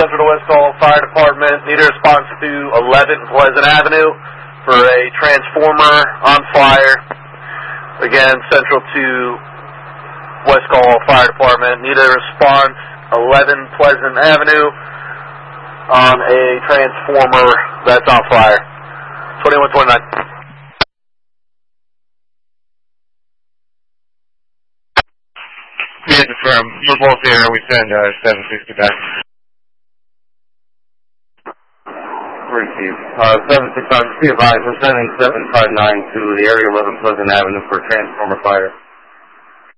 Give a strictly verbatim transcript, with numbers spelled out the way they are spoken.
Central to West Call Fire Department. Need a response to eleven Pleasant Avenue for a transformer on fire. Again, Central to West Call Fire Department. Need a response eleven Pleasant Avenue on a transformer that's on fire. twenty-one twenty-nine. Yes, affirm. We're both here. We send uh, seven sixty back. Received. Uh, seven six nine, be advised, we're sending seven five nine to the area eleven Pleasant Avenue for a transformer fire.